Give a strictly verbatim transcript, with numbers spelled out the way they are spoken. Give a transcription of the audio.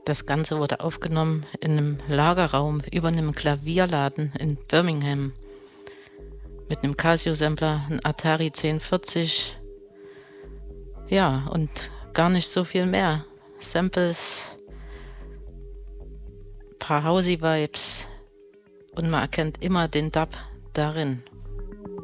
Das Ganze wurde aufgenommen in einem Lagerraum über einem Klavierladen in Birmingham mit einem Casio-Sampler, einem Atari zehn vierzig. Ja, und gar nicht so viel mehr. Samples, paar Housey-Vibes und man erkennt immer den Dub darin.